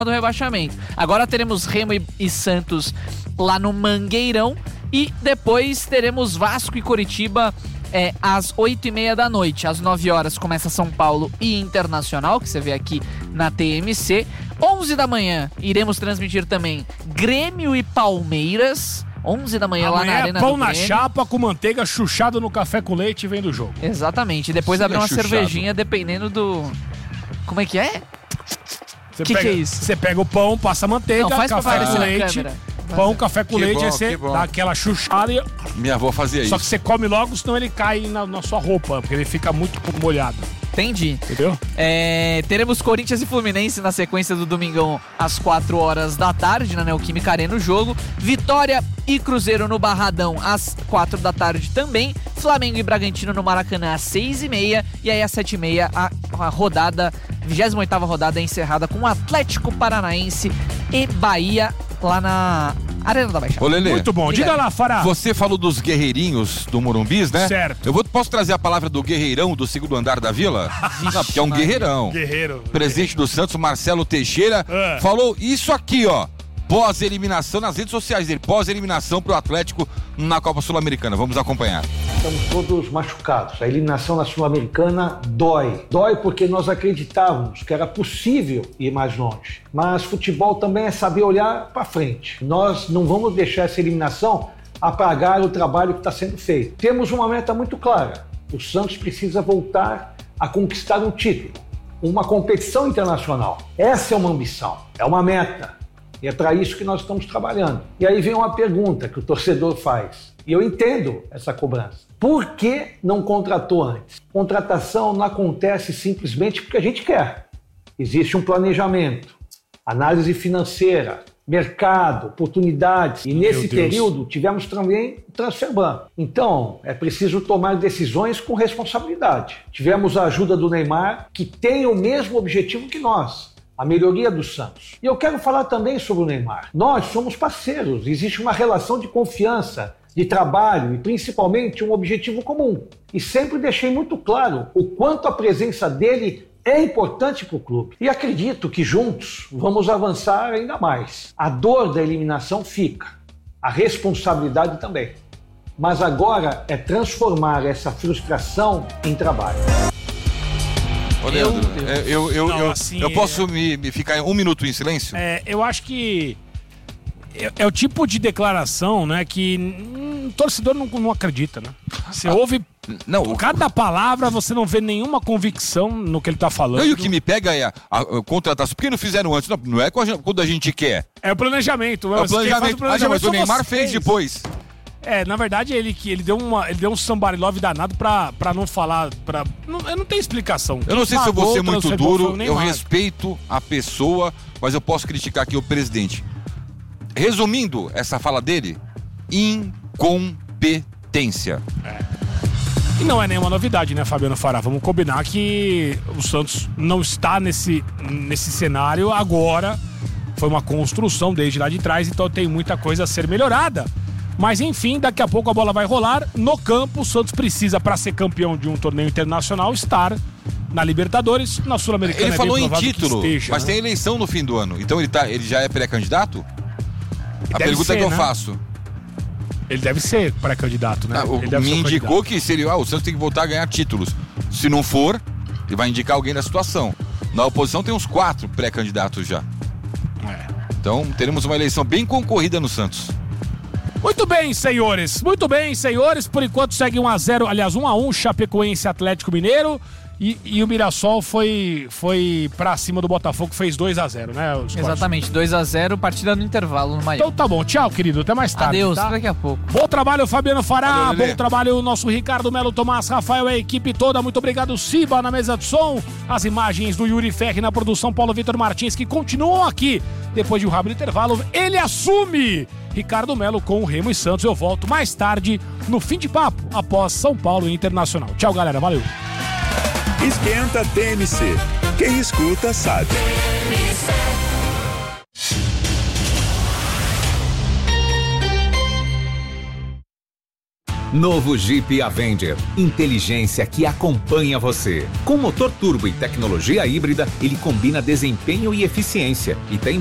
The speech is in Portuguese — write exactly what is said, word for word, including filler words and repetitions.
do rebaixamento. Agora teremos Remo e, e Santos lá no Mangueirão e depois teremos Vasco e Coritiba é, às oito e meia da noite. Às nove horas começa São Paulo e Internacional, que você vê aqui na T M C. onze da manhã iremos transmitir também Grêmio e Palmeiras. onze da manhã Amanhã lá na Arena é pão do na Grêmio. chapa com manteiga chuchada no café com leite e vem do jogo. Exatamente. E depois Sim, abrir é uma chuchado. cervejinha dependendo do... Como é que é? Você Que pega, que é isso? Você pega o pão, passa manteiga, Não, faz pra café aparecer com na leite, câmera. pão, café com Que leite, bom, aí você que bom. dá aquela chuchada e... Minha avó fazia Só isso. que você come logo, senão ele cai na, na sua roupa, porque ele fica muito molhado. Entendi. Entendeu? É, teremos Corinthians e Fluminense na sequência do domingão às quatro horas da tarde, na Neoquímica Arena, no jogo. Vitória e Cruzeiro no Barradão às quatro da tarde também. Flamengo e Bragantino no Maracanã às seis e meia. E aí às sete e meia a, a rodada, vigésima oitava rodada é encerrada com Atlético Paranaense e Bahia lá na Arena da Baixada. Ô, Lelê, Muito bom. Diga lá, Fará. você falou dos guerreirinhos do Morumbis, né? Certo. Eu vou, posso trazer a palavra do guerreirão do segundo andar da vila? Não, porque é um Maria. guerreirão. Guerreiro. Presidente do Santos, Marcelo Teixeira, É. falou isso aqui, ó. Pós-eliminação nas redes sociais dele. Pós-eliminação pro Atlético na Copa Sul-Americana. Vamos acompanhar. Estamos todos machucados. A eliminação na Sul-Americana dói. Dói porque nós acreditávamos que era possível ir mais longe. Mas futebol também é saber olhar para frente. Nós não vamos deixar essa eliminação apagar o trabalho que está sendo feito. Temos uma meta muito clara. O Santos precisa voltar a conquistar um título, uma competição internacional. Essa é uma ambição, é uma meta. E é para isso que nós estamos trabalhando. E aí vem uma pergunta que o torcedor faz. E eu entendo essa cobrança. Por que não contratou antes? Contratação não acontece simplesmente porque a gente quer. Existe um planejamento, análise financeira, mercado, oportunidades. E nesse Deus. período tivemos também o transfer ban. Então, é preciso tomar decisões com responsabilidade. Tivemos a ajuda do Neymar, que tem o mesmo objetivo que nós. A melhoria do Santos. E eu quero falar também sobre o Neymar. Nós somos parceiros, existe uma relação de confiança, de trabalho e principalmente um objetivo comum. E sempre deixei muito claro o quanto a presença dele é importante para o clube. E acredito que juntos vamos avançar ainda mais. A dor da eliminação fica, a responsabilidade também. Mas agora é transformar essa frustração em trabalho. Ô, Leandro, Meu é, eu, eu, Não, eu, assim, eu é- posso me, me ficar um minuto em silêncio? É, eu acho que é, é o tipo de declaração, né, que hum, o torcedor não, não acredita, né? Você ouve Não, o, cada palavra, você não vê nenhuma convicção no que ele tá falando. não, e o que me pega é a, a, a contratação. Por que não fizeram antes? Não, não é quando a gente- quando a gente quer. É o planejamento. É o Quem faz planejamento. Ah, não, mas o são Neymar vocês. fez depois. É, na verdade, ele que ele deu uma, ele deu um somebody love danado pra, pra não falar, pra, não, eu não tenho explicação. Eu não sei se eu vou ser muito duro, eu respeito. respeito a pessoa, mas eu posso criticar aqui o presidente. Resumindo essa fala dele, incompetência. E não é nenhuma novidade, né, Fabiano Fará? Vamos combinar que o Santos não está nesse, nesse cenário agora. Foi uma construção desde lá de trás, então tem muita coisa a ser melhorada. Mas enfim, daqui a pouco a bola vai rolar. No campo, o Santos precisa, para ser campeão de um torneio internacional, estar na Libertadores, na Sul-Americana. Ele é falou bem em provável que título, esteja, mas né? tem eleição no fim do ano. Então ele, tá, ele já é pré-candidato? A Deve pergunta ser, que eu né? faço. Ele deve ser pré-candidato, né? Ah, o- Ele deve me ser um indicou candidato. que seria, ah, o Santos tem que voltar a ganhar títulos. Se não for, ele vai indicar alguém da situação. Na oposição tem uns quatro pré-candidatos já. É. Então teremos uma eleição bem concorrida no Santos. Muito bem, senhores. Muito bem, senhores. Por enquanto segue um a zero, aliás, um a um, Chapecoense Atlético Mineiro. E, e o Mirassol foi, foi pra cima do Botafogo, fez dois a zero, né? Scott? Exatamente, dois a zero, partida no intervalo no Maior. Então tá bom. Tchau, querido. Até mais tarde. Adeus, tá? daqui a pouco. Bom trabalho, Fabiano Fará. Valeu, Lelê. Bom trabalho, nosso Ricardo Melo, Tomás, Rafael, a equipe toda. Muito obrigado, Siba, na mesa de som. As imagens do Yuri Ferri na produção, Paulo Vitor Martins, que continuam aqui. Depois de um rápido intervalo, ele assume. Ricardo Melo com o Remo e Santos. Eu volto mais tarde no Fim de Papo, após São Paulo e Internacional. Tchau, galera. Valeu. Esquenta T M C. Quem escuta sabe. Novo Jeep Avenger. Inteligência que acompanha você. Com motor turbo e tecnologia híbrida, ele combina desempenho e eficiência e tem